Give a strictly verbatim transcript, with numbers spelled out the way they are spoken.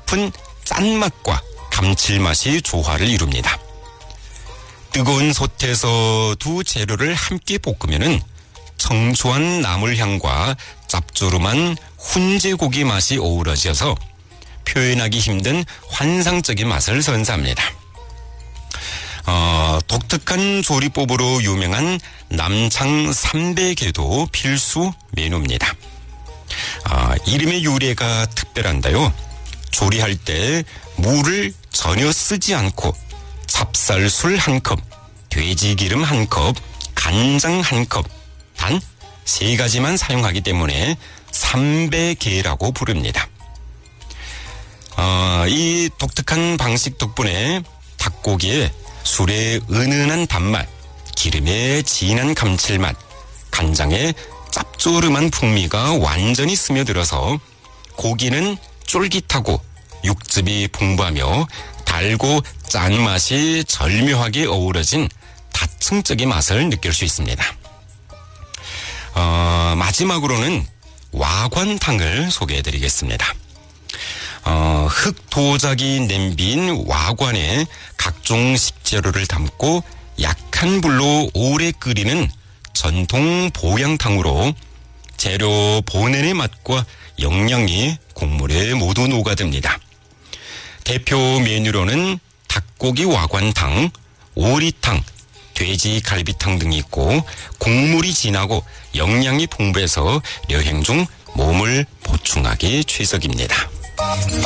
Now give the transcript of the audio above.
깊은 짠맛과 감칠맛이 조화를 이룹니다. 뜨거운 솥에서 두 재료를 함께 볶으면은 청초한 나물향과 짭조름한 훈제고기 맛이 어우러져서 표현하기 힘든 환상적인 맛을 선사합니다. 어, 독특한 조리법으로 유명한 남창 삼백에도 필수 메뉴입니다. 어, 이름의 유래가 특별한데요. 조리할 때 물을 전혀 쓰지 않고 찹쌀술 한 컵, 돼지기름 한 컵, 간장 한 컵, 단 세 가지만 사용하기 때문에 삼백계라고 부릅니다. 어, 이 독특한 방식 덕분에 닭고기에 술의 은은한 단맛, 기름의 진한 감칠맛, 간장의 짭조름한 풍미가 완전히 스며들어서 고기는 쫄깃하고 육즙이 풍부하며 달고 짠 맛이 절묘하게 어우러진 다층적인 맛을 느낄 수 있습니다. 어, 마지막으로는 와관탕을 소개해드리겠습니다. 어, 흙도자기 냄비인 와관에 각종 식재료를 담고 약한 불로 오래 끓이는 전통 보양탕으로 재료 본연의 맛과 영양이 국물에 모두 녹아듭니다. 대표 메뉴로는 닭고기 와관탕, 오리탕, 돼지 갈비탕 등이 있고 국물이 진하고 영양이 풍부해서 여행 중 몸을 보충하기 최적입니다.